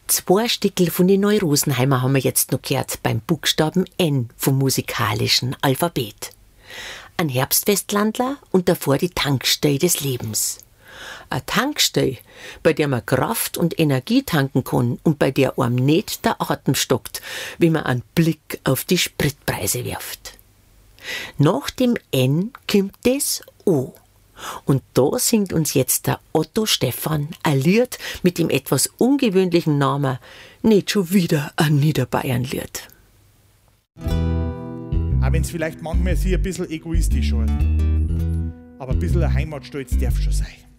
2 Stickel von den Neurosenheimer haben wir jetzt noch gehört beim Buchstaben N vom musikalischen Alphabet. Ein Herbstwestlandler und davor die Tankstelle des Lebens. Eine Tankstelle, bei der man Kraft und Energie tanken kann und bei der einem nicht der Atem stockt, wenn man einen Blick auf die Spritpreise wirft. Nach dem N kommt das O. Und da singt uns jetzt der Otto Stephan ein Lied mit dem etwas ungewöhnlichen Namen Nicht schon wieder ein Niederbayern-Lied. Auch wenn es vielleicht manchmal sich ein bisschen egoistisch hört. Aber ein bisschen ein Heimatstolz darf schon sein.